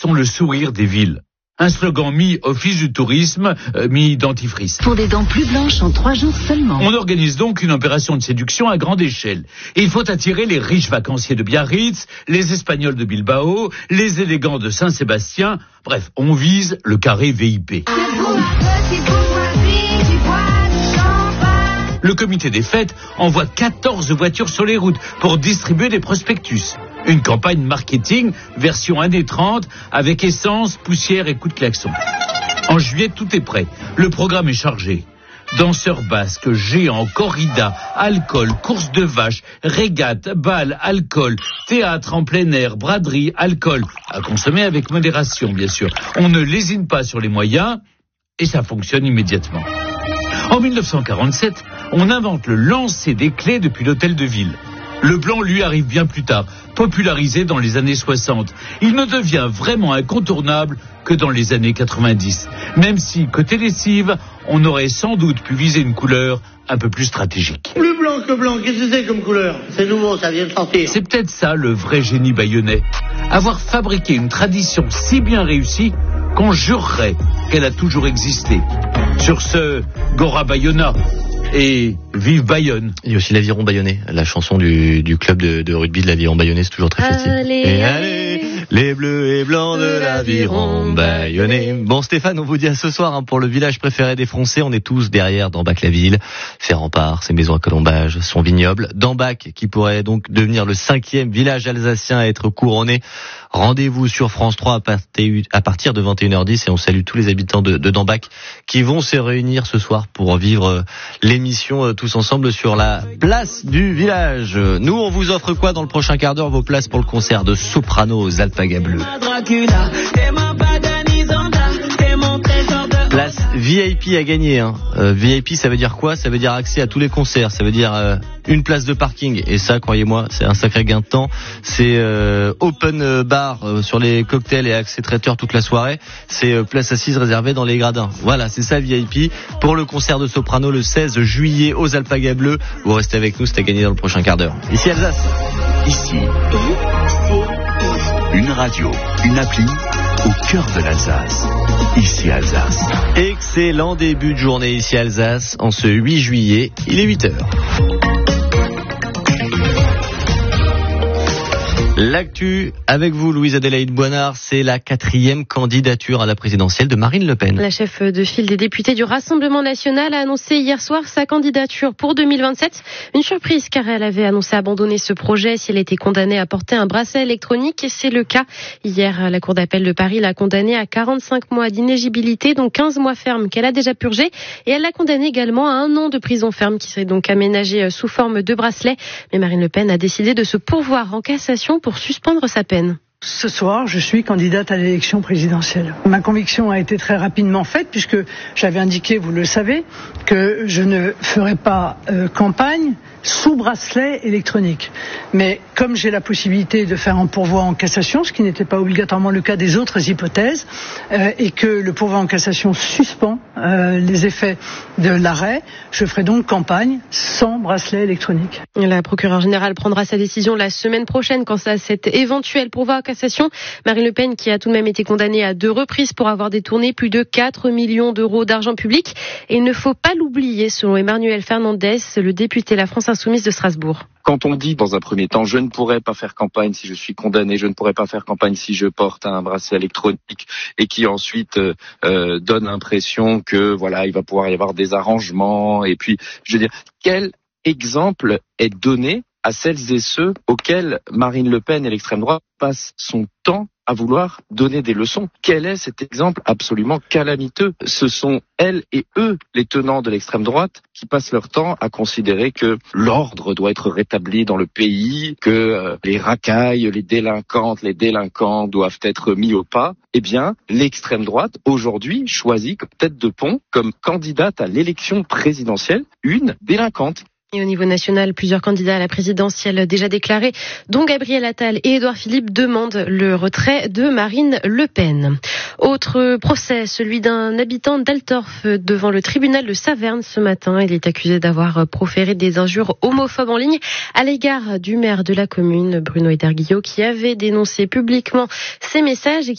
sont le sourire des villes. Un slogan mi-office du tourisme, mi-dentifrice. Pour des dents plus blanches en 3 jours seulement. On organise donc une opération de séduction à grande échelle. Et il faut attirer les riches vacanciers de Biarritz, les Espagnols de Bilbao, les élégants de Saint-Sébastien. Bref, on vise le carré VIP. Le comité des fêtes envoie 14 voitures sur les routes pour distribuer des prospectus. Une campagne marketing version années 30 avec essence, poussière et coups de klaxon. En juillet, tout est prêt. Le programme est chargé. Danseurs basques, géants, corrida, alcool, course de vaches, régate, bal, alcool, théâtre en plein air, braderie, alcool. À consommer avec modération, bien sûr. On ne lésine pas sur les moyens et ça fonctionne immédiatement. En 1947, on invente le lancer des clés depuis l'hôtel de ville. Le blanc, lui, arrive bien plus tard, popularisé dans les années 60. Il ne devient vraiment incontournable que dans les années 90. Même si, côté lessive, on aurait sans doute pu viser une couleur un peu plus stratégique. Plus blanc que blanc, qu'est-ce que c'est comme couleur? C'est nouveau, ça vient de sortir. C'est peut-être ça le vrai génie bayonnais. Avoir fabriqué une tradition si bien réussie qu'on jurerait qu'elle a toujours existé. Sur ce, Gora Bayona et vive Bayonne. Il y a aussi l'Aviron Bayonnais, la chanson du club de rugby de l'Aviron Bayonnais, c'est toujours très festif. Allez, les bleus et blancs de l'Aviron Bayonnais. Bon Stéphane, on vous dit à ce soir pour le village préféré des Français. On est tous derrière Dambach-la-Ville, ses remparts, ses maisons à colombage, son vignoble. Dambach qui pourrait donc devenir le 5e village alsacien à être couronné. Rendez-vous sur France 3 à partir de 21h10 et on salue tous les habitants de Dambach qui vont se réunir ce soir pour vivre l'émission tous ensemble sur la place du village. Nous, on vous offre quoi dans le prochain quart d'heure? Vos places pour le concert de Soprano aux Alpagas Bleus. Place VIP à gagner. VIP, ça veut dire quoi? Ça veut dire accès à tous les concerts. Ça veut dire une place de parking. Et ça, croyez-moi, c'est un sacré gain de temps. C'est open bar sur les cocktails et accès traiteur toute la soirée. C'est place assise réservée dans les gradins. Voilà, c'est ça VIP pour le concert de Soprano le 16 juillet aux Alpagas Bleus. Vous restez avec nous, c'est à gagner dans le prochain quart d'heure. Ici Alsace. Ici, une radio, une appli au cœur de l'Alsace. Ici Alsace. Excellent début de journée ici Alsace en ce 8 juillet, il est 8h. L'actu avec vous, Louise Adélaïde Boinard, c'est la 4e candidature à la présidentielle de Marine Le Pen. La chef de file des députés du Rassemblement national a annoncé hier soir sa candidature pour 2027. Une surprise car elle avait annoncé abandonner ce projet si elle était condamnée à porter un bracelet électronique. Et c'est le cas. Hier, la Cour d'appel de Paris l'a condamnée à 45 mois d'inéligibilité, dont 15 mois ferme qu'elle a déjà purgé. Et elle l'a condamnée également à 1 an de prison ferme qui serait donc aménagée sous forme de bracelet. Mais Marine Le Pen a décidé de se pourvoir en cassation pour suspendre sa peine. Ce soir, je suis candidate à l'élection présidentielle. Ma conviction a été très rapidement faite puisque j'avais indiqué, vous le savez, que je ne ferai pas campagne sous bracelet électronique. Mais comme j'ai la possibilité de faire un pourvoi en cassation, ce qui n'était pas obligatoirement le cas des autres hypothèses, et que le pourvoi en cassation suspend les effets de l'arrêt, je ferai donc campagne sans bracelet électronique. La procureure générale prendra sa décision la semaine prochaine quant à cet éventuel pourvoi en cassation. Marine Le Pen qui a tout de même été condamnée à 2 reprises pour avoir détourné plus de 4 millions d'euros d'argent public. Et il ne faut pas l'oublier, selon Emmanuel Fernandez, le député La France Insoumise de Strasbourg. Quand on dit dans un premier temps, je ne pourrais pas faire campagne si je suis condamné, je ne pourrais pas faire campagne si je porte un bracelet électronique, et qui ensuite donne l'impression que voilà, il va pouvoir y avoir des arrangements. Et puis, je veux dire, quel exemple est donné à celles et ceux auxquels Marine Le Pen et l'extrême droite passent son temps à vouloir donner des leçons? Quel est cet exemple absolument calamiteux? Ce sont elles et eux, les tenants de l'extrême droite, qui passent leur temps à considérer que l'ordre doit être rétabli dans le pays, que les racailles, les délinquantes, les délinquants doivent être mis au pas. Eh bien, l'extrême droite, aujourd'hui, choisit comme tête de pont, comme candidate à l'élection présidentielle, une délinquante. Et au niveau national, plusieurs candidats à la présidentielle déjà déclarés, dont Gabriel Attal et Édouard Philippe, demandent le retrait de Marine Le Pen. Autre procès, celui d'un habitant d'Altorf devant le tribunal de Saverne ce matin. Il est accusé d'avoir proféré des injures homophobes en ligne à l'égard du maire de la commune, Bruno Ederguillot, qui avait dénoncé publiquement ces messages et